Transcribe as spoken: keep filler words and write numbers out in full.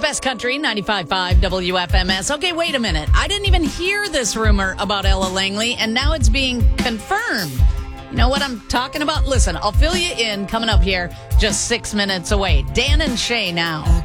Best Country, ninety-five point five W F M S. Okay, wait a minute. I didn't even hear this rumor about Ella Langley, and now it's being confirmed. You know what I'm talking about? Listen, I'll fill you in coming up here just six minutes away. Dan and Shay now.